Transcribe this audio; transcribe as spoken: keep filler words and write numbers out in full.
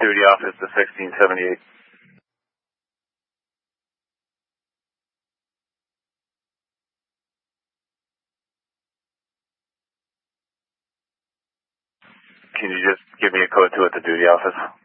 Duty office to sixteen seventy-eight. Can you just give me a code two at the duty office?